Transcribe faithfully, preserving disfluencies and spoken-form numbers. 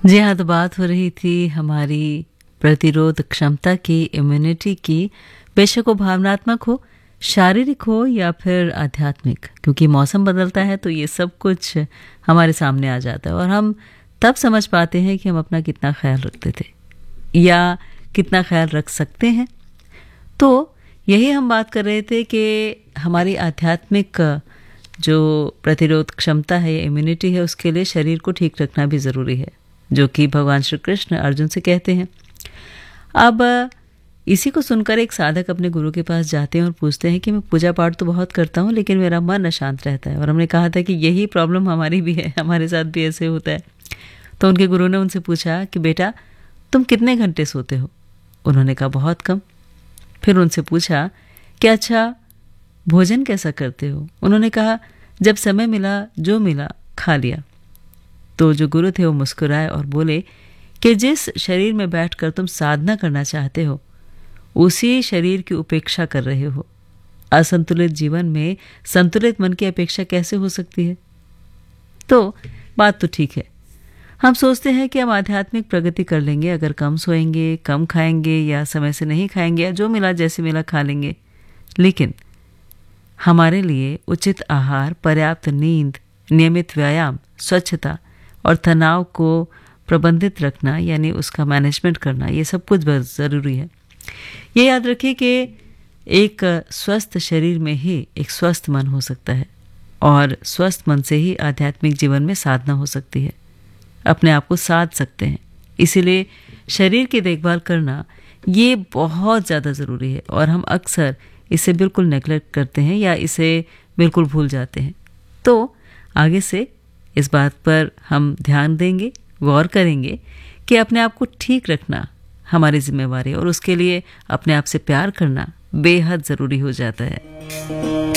जी हाँ, तो बात हो रही थी हमारी प्रतिरोध क्षमता की, इम्यूनिटी की, बेशक वो भावनात्मक हो, शारीरिक हो या फिर आध्यात्मिक, क्योंकि मौसम बदलता है तो ये सब कुछ हमारे सामने आ जाता है और हम तब समझ पाते हैं कि हम अपना कितना ख्याल रखते थे या कितना ख्याल रख सकते हैं। तो यही हम बात कर रहे थे कि हमारी आध्यात्मिक जो प्रतिरोध क्षमता है या इम्यूनिटी है, उसके लिए शरीर को ठीक रखना भी ज़रूरी है, जो कि भगवान श्री कृष्ण अर्जुन से कहते हैं। अब इसी को सुनकर एक साधक अपने गुरु के पास जाते हैं और पूछते हैं कि मैं पूजा पाठ तो बहुत करता हूँ लेकिन मेरा मन अशांत रहता है। और हमने कहा था कि यही प्रॉब्लम हमारी भी है, हमारे साथ भी ऐसे होता है। तो उनके गुरु ने उनसे पूछा कि बेटा तुम कितने घंटे सोते हो? उन्होंने कहा बहुत कम। फिर उनसे पूछा कि अच्छा भोजन कैसा करते हो? उन्होंने कहा जब समय मिला जो मिला खा लिया। तो जो गुरु थे वो मुस्कुराए और बोले कि जिस शरीर में बैठकर तुम साधना करना चाहते हो उसी शरीर की उपेक्षा कर रहे हो। असंतुलित जीवन में संतुलित मन की अपेक्षा कैसे हो सकती है? तो बात तो ठीक है, हम सोचते हैं कि हम आध्यात्मिक प्रगति कर लेंगे अगर कम सोएंगे, कम खाएंगे या समय से नहीं खाएंगे या जो मिला जैसे मिला खा लेंगे। लेकिन हमारे लिए उचित आहार, पर्याप्त नींद, नियमित व्यायाम, स्वच्छता और तनाव को प्रबंधित रखना यानी उसका मैनेजमेंट करना, ये सब कुछ बहुत ज़रूरी है। ये याद रखिए कि एक स्वस्थ शरीर में ही एक स्वस्थ मन हो सकता है और स्वस्थ मन से ही आध्यात्मिक जीवन में साधना हो सकती है, अपने आप को साध सकते हैं। इसीलिए शरीर की देखभाल करना ये बहुत ज़्यादा ज़रूरी है और हम अक्सर इसे बिल्कुल नेगलेक्ट करते हैं या इसे बिल्कुल भूल जाते हैं। तो आगे से इस बात पर हम ध्यान देंगे, गौर करेंगे कि अपने आप को ठीक रखना हमारी जिम्मेवारी है और उसके लिए अपने आप से प्यार करना बेहद ज़रूरी हो जाता है।